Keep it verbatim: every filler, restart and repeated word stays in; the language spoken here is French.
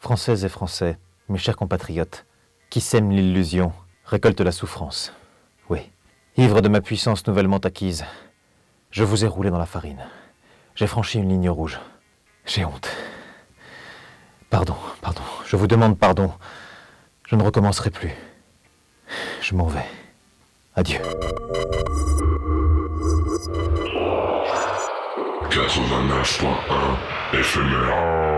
Françaises et Français, mes chers compatriotes, qui sème l'illusion, récolte la souffrance. Oui, ivre de ma puissance nouvellement acquise, je vous ai roulé dans la farine. J'ai franchi une ligne rouge. J'ai honte. Pardon, pardon, je vous demande pardon. Je ne recommencerai plus. Je m'en vais. Adieu. quatre-vingt-neuf point un éphémère.